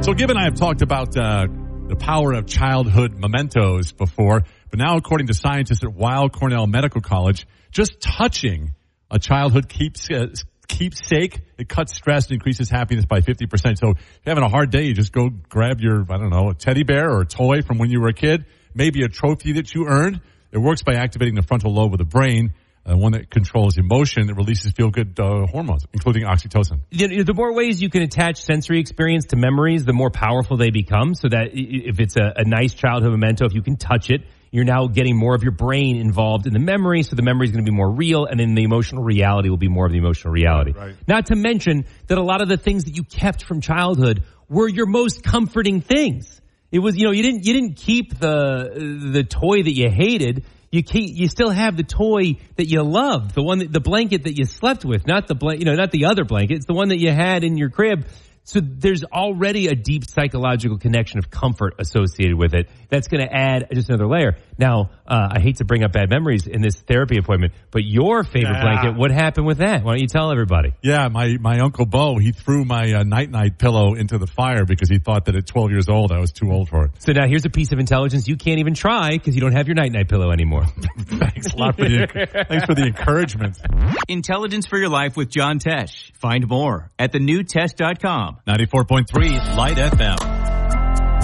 So Gibb and I have talked about the power of childhood mementos before, but now according to scientists at Weill Cornell Medical College, just touching a childhood keepsake, it cuts stress and increases happiness by 50%. So if you're having a hard day, you just go grab your, a teddy bear or a toy from when you were a kid, maybe a trophy that you earned. It works by activating the frontal lobe of the brain, one that controls emotion, that releases feel-good hormones, including oxytocin. The more ways you can attach sensory experience to memories, the more powerful they become. So that if it's a nice childhood memento, if you can touch it, you're now getting more of your brain involved in the memory, so the memory is going to be more real, and then the emotional reality will be more of the emotional reality. Right. Not to mention that a lot of the things that you kept from childhood were your most comforting things. It was, you didn't keep the toy that you hated. You still have the toy that you loved, the blanket that you slept with, not the other blanket. It's the one that you had in your crib. So there's already a deep psychological connection of comfort associated with it. That's going to add just another layer. Now, I hate to bring up bad memories in this therapy appointment, but your favorite blanket, what happened with that? Why don't you tell everybody? Yeah, my Uncle Bo, he threw my night-night pillow into the fire because he thought that at 12 years old I was too old for it. So now here's a piece of intelligence you can't even try because you don't have your night-night pillow anymore. Thanks a lot for the encouragement. Intelligence for your life with John Tesh. Find more at thenewtest.com. 94.3 Light FM.